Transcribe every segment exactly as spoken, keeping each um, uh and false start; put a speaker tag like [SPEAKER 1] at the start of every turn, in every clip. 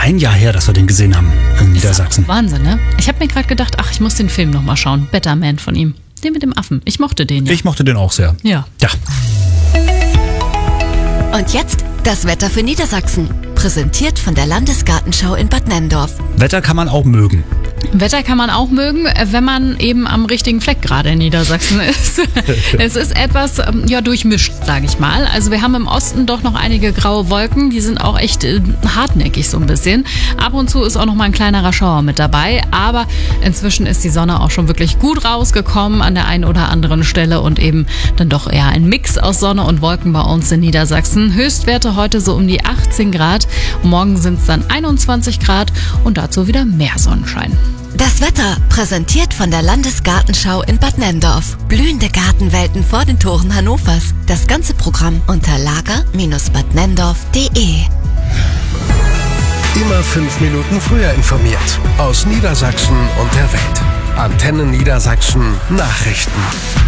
[SPEAKER 1] ein Jahr her, dass wir den gesehen haben in Niedersachsen.
[SPEAKER 2] Wahnsinn, ne? Ich habe mir gerade gedacht, ach, ich muss den Film nochmal schauen. Better Man von ihm. Den mit dem Affen. Ich mochte den ja.
[SPEAKER 1] Ich mochte den auch sehr.
[SPEAKER 2] Ja.
[SPEAKER 1] Ja.
[SPEAKER 3] Und jetzt das Wetter für Niedersachsen. Präsentiert von der Landesgartenschau in Bad Nenndorf.
[SPEAKER 1] Wetter kann man auch mögen.
[SPEAKER 2] Wetter kann man auch mögen, wenn man eben am richtigen Fleck gerade in Niedersachsen ist. Es ist etwas ja, durchmischt, sage ich mal. Also wir haben im Osten doch noch einige graue Wolken, die sind auch echt äh, hartnäckig so ein bisschen. Ab und zu ist auch noch mal ein kleinerer Schauer mit dabei, aber inzwischen ist die Sonne auch schon wirklich gut rausgekommen an der einen oder anderen Stelle und eben dann doch eher ein Mix aus Sonne und Wolken bei uns in Niedersachsen. Höchstwerte heute so um die achtzehn Grad, morgen sind es dann einundzwanzig Grad und dazu wieder mehr Sonnenschein.
[SPEAKER 3] Das Wetter präsentiert von der Landesgartenschau in Bad Nenndorf. Blühende Gartenwelten vor den Toren Hannovers. Das ganze Programm unter lager Bindestrich bad nenndorf punkt de.
[SPEAKER 4] Immer fünf Minuten früher informiert. Aus Niedersachsen und der Welt. Antenne Niedersachsen Nachrichten.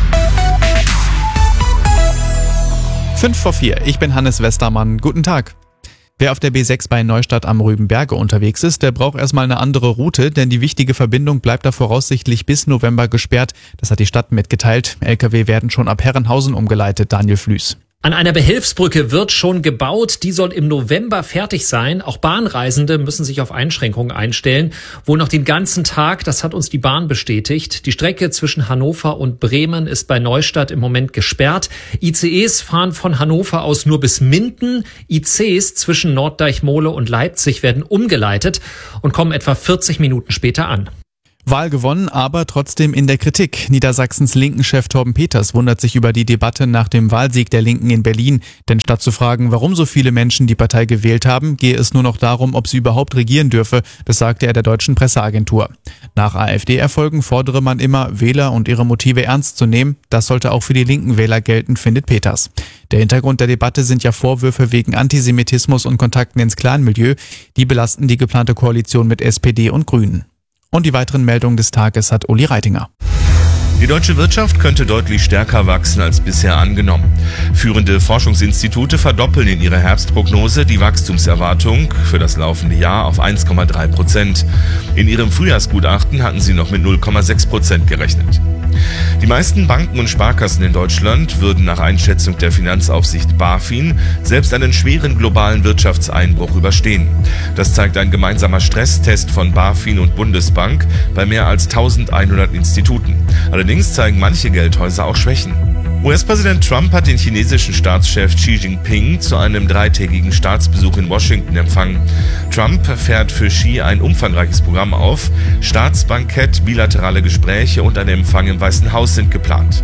[SPEAKER 5] Fünf vor vier. Ich bin Hannes Westermann. Guten Tag. Wer auf der B sechs bei Neustadt am Rübenberge unterwegs ist, der braucht erstmal eine andere Route, denn die wichtige Verbindung bleibt da voraussichtlich bis November gesperrt. Das hat die Stadt mitgeteilt. L K W werden schon ab Herrenhausen umgeleitet. Daniel Flüß.
[SPEAKER 6] An einer Behelfsbrücke wird schon gebaut. Die soll im November fertig sein. Auch Bahnreisende müssen sich auf Einschränkungen einstellen. Wohl noch den ganzen Tag, das hat uns die Bahn bestätigt. Die Strecke zwischen Hannover und Bremen ist bei Neustadt im Moment gesperrt. I C Es fahren von Hannover aus nur bis Minden. I Cs zwischen Norddeichmole und Leipzig werden umgeleitet und kommen etwa vierzig Minuten später an.
[SPEAKER 5] Wahl gewonnen, aber trotzdem in der Kritik. Niedersachsens Linken-Chef Torben Peters wundert sich über die Debatte nach dem Wahlsieg der Linken in Berlin. Denn statt zu fragen, warum so viele Menschen die Partei gewählt haben, gehe es nur noch darum, ob sie überhaupt regieren dürfe. Das sagte er der deutschen Presseagentur. Nach AfD-Erfolgen fordere man immer, Wähler und ihre Motive ernst zu nehmen. Das sollte auch für die linken Wähler gelten, findet Peters. Der Hintergrund der Debatte sind ja Vorwürfe wegen Antisemitismus und Kontakten ins Clanmilieu. Die belasten die geplante Koalition mit S P D und Grünen. Und die weiteren Meldungen des Tages hat Uli Reitinger.
[SPEAKER 7] Die deutsche Wirtschaft könnte deutlich stärker wachsen als bisher angenommen. Führende Forschungsinstitute verdoppeln in ihrer Herbstprognose die Wachstumserwartung für das laufende Jahr auf eins Komma drei Prozent. In ihrem Frühjahrsgutachten hatten sie noch mit null Komma sechs Prozent gerechnet. Die meisten Banken und Sparkassen in Deutschland würden nach Einschätzung der Finanzaufsicht BaFin selbst einen schweren globalen Wirtschaftseinbruch überstehen. Das zeigt ein gemeinsamer Stresstest von BaFin und Bundesbank bei mehr als eintausendeinhundert Instituten. Allerdings zeigen manche Geldhäuser auch Schwächen. U S-Präsident Trump hat den chinesischen Staatschef Xi Jinping zu einem dreitägigen Staatsbesuch in Washington empfangen. Trump fährt für Xi ein umfangreiches Programm auf. Staatsbankett, bilaterale Gespräche und ein Empfang im Weißen Haus sind geplant.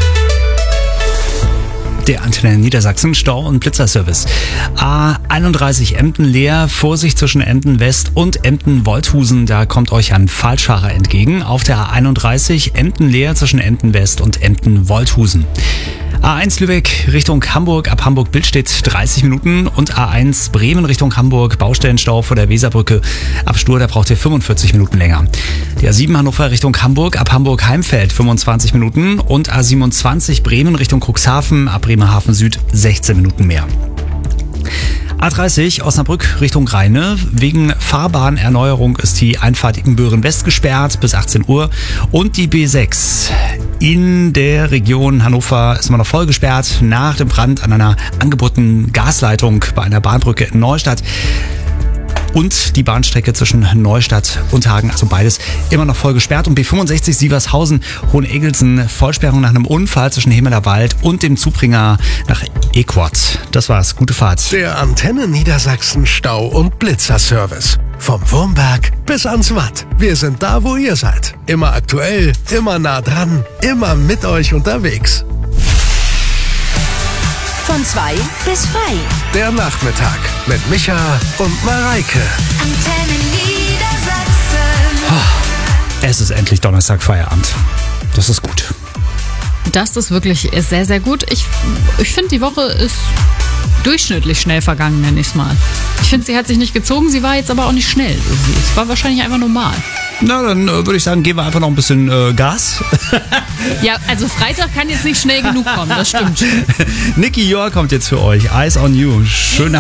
[SPEAKER 1] Der Antenne Niedersachsen Stau- und Blitzerservice. A einunddreißig Emden leer, Vorsicht zwischen Emden West und Emden Wolthusen, da kommt euch ein Falschfahrer entgegen. Auf der A einunddreißig Emden leer zwischen Emden West und Emden Wolthusen. A eins Lübeck Richtung Hamburg, ab Hamburg-Billstedt dreißig Minuten und A eins Bremen Richtung Hamburg, Baustellenstau vor der Weserbrücke. Ab Stur, da braucht ihr fünfundvierzig Minuten länger. Die A sieben Hannover Richtung Hamburg, ab Hamburg-Heimfeld fünfundzwanzig Minuten und A siebenundzwanzig Bremen Richtung Cuxhaven, ab Bremerhaven Süd sechzehn Minuten mehr. A dreißig Osnabrück Richtung Rheine. Wegen Fahrbahnerneuerung ist die Einfahrt Ibbenbüren West gesperrt bis achtzehn Uhr. Und die B sechs in der Region Hannover ist immer noch voll gesperrt nach dem Brand an einer angebotenen Gasleitung bei einer Bahnbrücke in Neustadt. Und die Bahnstrecke zwischen Neustadt und Hagen, also beides, immer noch voll gesperrt. Und B fünfundsechzig Sievershausen, Hohenegelsen, Vollsperrung nach einem Unfall zwischen Hemeler Wald und dem Zubringer nach Equat. Das war's. Gute Fahrt.
[SPEAKER 4] Der Antenne Niedersachsen Stau- und Blitzerservice. Vom Wurmberg bis ans Watt. Wir sind da, wo ihr seid. Immer aktuell, immer nah dran, immer mit euch unterwegs.
[SPEAKER 3] Von zwei bis frei.
[SPEAKER 4] Der Nachmittag mit Micha und Mareike.
[SPEAKER 3] Antenne Niedersachsen.
[SPEAKER 1] Oh, es ist endlich Donnerstag Feierabend. Das ist gut.
[SPEAKER 2] Das ist wirklich sehr, sehr gut. Ich, ich finde, die Woche ist durchschnittlich schnell vergangen, nenne ich es mal. Ich finde, sie hat sich nicht gezogen, sie war jetzt aber auch nicht schnell irgendwie. Es war wahrscheinlich einfach normal.
[SPEAKER 1] Na, dann äh, würde ich sagen, geben wir einfach noch ein bisschen äh, Gas.
[SPEAKER 2] Ja, also Freitag kann jetzt nicht schnell genug kommen, das stimmt.
[SPEAKER 1] Nicky Joa kommt jetzt für euch. Eyes on You. Schöner